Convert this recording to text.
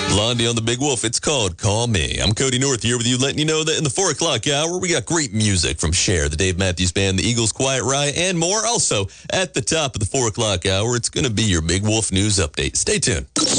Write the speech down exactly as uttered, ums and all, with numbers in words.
Blondie on the Big Wolf. It's called Call Me. I'm Cody North here with you, letting you know that in the four o'clock hour, we got great music from Cher, the Dave Matthews Band, the Eagles, Quiet Riot, and more. Also, at the top of the four o'clock hour, it's going to be your Big Wolf News Update. Stay tuned.